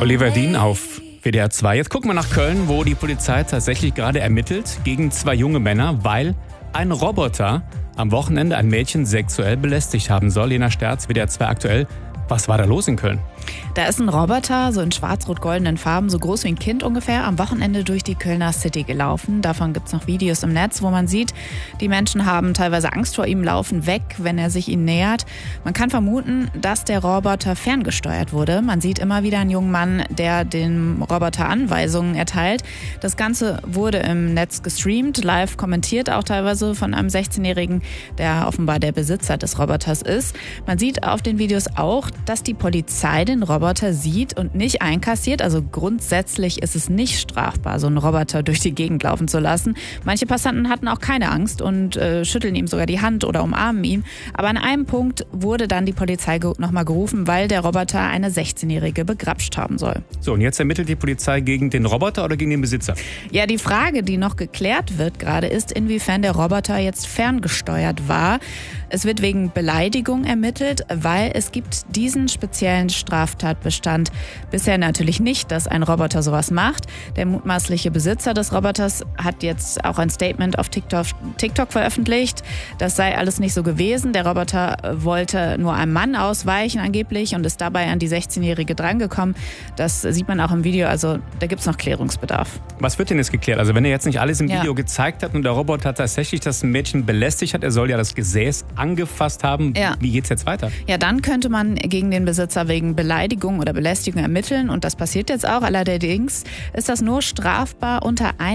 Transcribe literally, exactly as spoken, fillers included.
Oliver Dien auf W D R zwei. Jetzt gucken wir nach Köln, wo die Polizei tatsächlich gerade ermittelt gegen zwei junge Männer, weil ein Roboter am Wochenende ein Mädchen sexuell belästigt haben soll. Lena Sterz, W D R zwei aktuell. Was war da los in Köln? Da ist ein Roboter, so in schwarz-rot-goldenen Farben, so groß wie ein Kind ungefähr, am Wochenende durch die Kölner City gelaufen. Davon gibt es noch Videos im Netz, wo man sieht, die Menschen haben teilweise Angst vor ihm, laufen weg, wenn er sich ihnen nähert. Man kann vermuten, dass der Roboter ferngesteuert wurde. Man sieht immer wieder einen jungen Mann, der dem Roboter Anweisungen erteilt. Das Ganze wurde im Netz gestreamt, live kommentiert, auch teilweise von einem sechzehnjährigen, der offenbar der Besitzer des Roboters ist. Man sieht auf den Videos auch, dass die Polizei den Roboter sieht und nicht einkassiert. Also grundsätzlich ist es nicht strafbar, so einen Roboter durch die Gegend laufen zu lassen. Manche Passanten hatten auch keine Angst und äh, schütteln ihm sogar die Hand oder umarmen ihn. Aber an einem Punkt wurde dann die Polizei ge- nochmal gerufen, weil der Roboter eine sechzehnjährige begrapscht haben soll. So, und jetzt ermittelt die Polizei gegen den Roboter oder gegen den Besitzer? Ja, die Frage, die noch geklärt wird gerade, ist, inwiefern der Roboter jetzt ferngesteuert war. Es wird wegen Beleidigung ermittelt, weil es gibt diesen speziellen Straftatbestand bisher natürlich nicht, dass ein Roboter sowas macht. Der mutmaßliche Besitzer des Roboters hat jetzt auch ein Statement auf TikTok, TikTok veröffentlicht. Das sei alles nicht so gewesen. Der Roboter wollte nur einem Mann ausweichen angeblich und ist dabei an die sechzehnjährige drangekommen. Das sieht man auch im Video, also da gibt es noch Klärungsbedarf. Was wird denn jetzt geklärt? Also wenn er jetzt nicht alles im Ja. Video gezeigt hat und der Roboter tatsächlich das Mädchen belästigt hat, er soll ja das Gesäß angefasst haben. Ja. Wie geht's jetzt weiter? Ja, dann könnte man gegen den Besitzer wegen Beleidigung oder Belästigung ermitteln und das passiert jetzt auch. Allerdings ist das nur strafbar unter